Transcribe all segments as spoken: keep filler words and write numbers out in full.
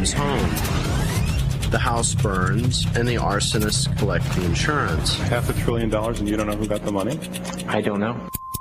comes home. The house burns, and the arsonists collect the insurance. Half a trillion dollars, and you don't know who got the money? I don't know.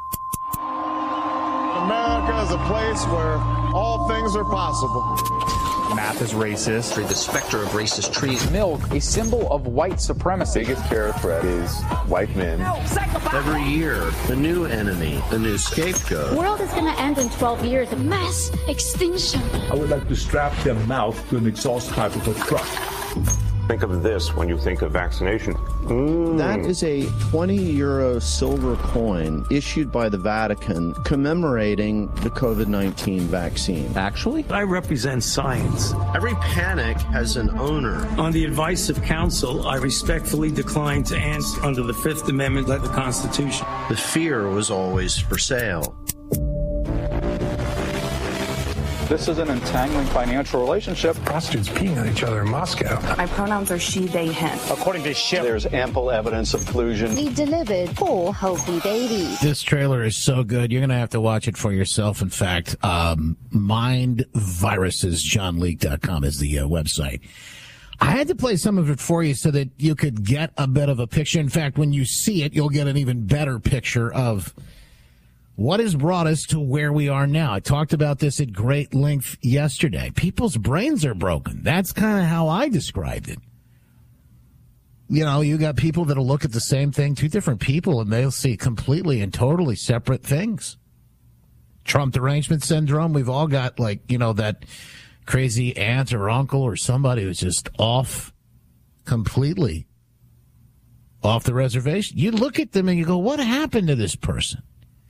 America is a place where all things are possible. Math is racist. The specter of racist trees. Milk, a symbol of white supremacy. The biggest terror threat is white men. Every year, the new enemy, the new scapegoat. The world is going to end in twelve years. Mass extinction. I would like to strap their mouth to an exhaust pipe of a truck. Think of this when you think of vaccination. Mm. That is a twenty euro silver coin issued by the Vatican commemorating the COVID nineteen vaccine. Actually, I represent science. Every panic has an owner. On the advice of counsel, I respectfully decline to answer under the Fifth Amendment of the Constitution. The fear was always for sale. This is an entangling financial relationship. Prostitutes peeing on each other in Moscow. My pronouns are she, they, him. According to Schiff, there's ample evidence of collusion. We delivered four healthy babies. This trailer is so good, you're going to have to watch it for yourself. In fact, um, mind viruses john leak dot com is the uh, website. I had to play some of it for you so that you could get a bit of a picture. In fact, when you see it, you'll get an even better picture of what has brought us to where we are now. I talked about this at great length yesterday. People's brains are broken. That's kind of how I described it. You know, you got people that'll look at the same thing, two different people, and they'll see completely and totally separate things. Trump derangement syndrome, we've all got, like, you know, that crazy aunt or uncle or somebody who's just off completely, off the reservation. You look at them and you go, what happened to this person?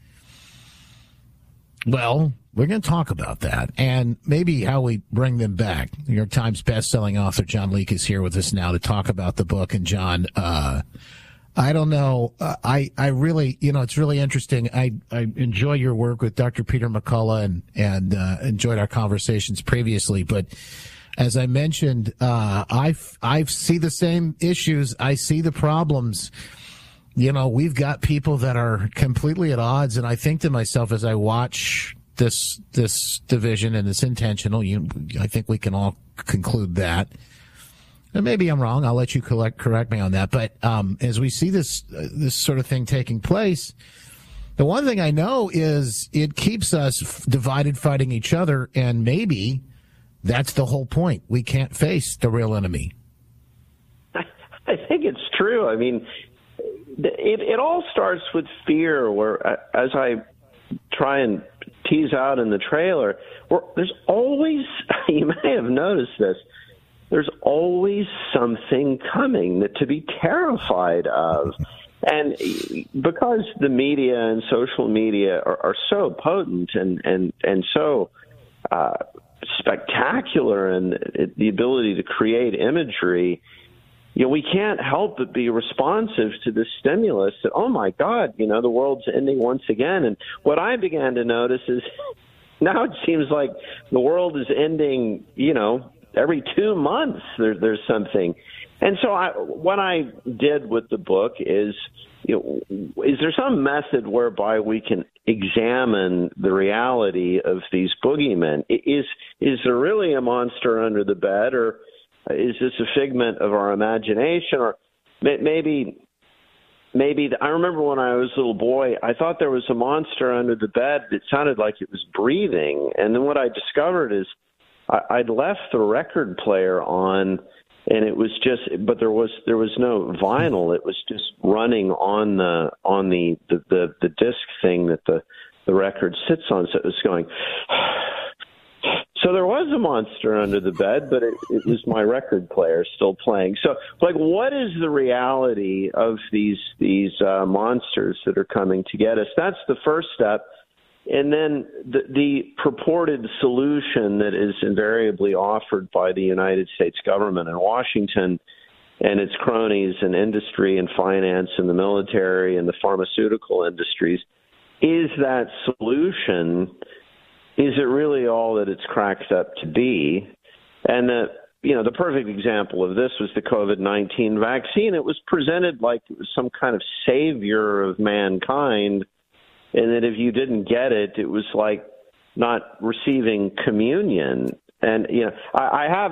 Well, we're going to talk about that and maybe how we bring them back. New York Times bestselling author John Leak is here with us now to talk about the book. And John, uh, I don't know. Uh, I, I really, you know, it's really interesting. I, I enjoy your work with Doctor Peter McCullough and, and, uh, enjoyed our conversations previously. But as I mentioned, uh, I, I see the same issues. I see the problems. You know, we've got people that are completely at odds, and I think to myself as I watch this this division, and it's intentional, you, I think we can all conclude that. And maybe I'm wrong. I'll let you correct, correct me on that. But um, as we see this uh, this sort of thing taking place, the one thing I know is it keeps us divided, fighting each other, and maybe that's the whole point. We can't face the real enemy. I think it's true. I mean, It, it all starts with fear, where, as I try and tease out in the trailer, where there's always, you may have noticed this, there's always something coming that to be terrified of. And because the media and social media are, are so potent and, and, and so uh, spectacular, and the ability to create imagery, you know, we can't help but be responsive to the stimulus that, oh, my God, you know, the world's ending once again. And what I began to notice is now it seems like the world is ending, you know, every two months there, there's something. And so I, what I did with the book is, you know, is there some method whereby we can examine the reality of these boogeymen? Is, is there really a monster under the bed, or is this a figment of our imagination? Or maybe, maybe I remember when I was a little boy, I thought there was a monster under the bed. It sounded like it was breathing. And then what I discovered is I, I'd left the record player on, and it was just, but there was there was no vinyl. It was just running on the on the the, the, the disc thing that the, the record sits on. So it was going. So there was a monster under the bed, but it, it was my record player still playing. So, like, what is the reality of these these uh, monsters that are coming to get us? That's the first step. And then the, the purported solution that is invariably offered by the United States government in Washington and its cronies in industry and finance and the military and the pharmaceutical industries, is that solution, is it really all that it's cracked up to be? And the, you know, the perfect example of this was the COVID nineteen vaccine. It was presented like it was some kind of savior of mankind, and that if you didn't get it, it was like not receiving communion. And, you know, I, I have